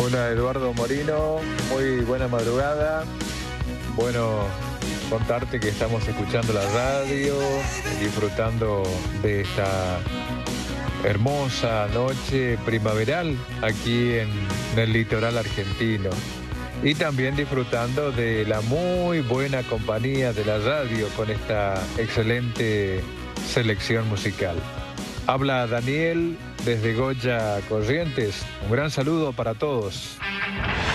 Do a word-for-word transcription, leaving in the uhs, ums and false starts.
Hola Eduardo Morino, muy buena madrugada. Bueno, contarte que estamos escuchando la radio, disfrutando de esta hermosa noche primaveral aquí en, en el litoral argentino. Y también disfrutando de la muy buena compañía de la radio con esta excelente selección musical. Habla Daniel desde Goya Corrientes. Un gran saludo para todos.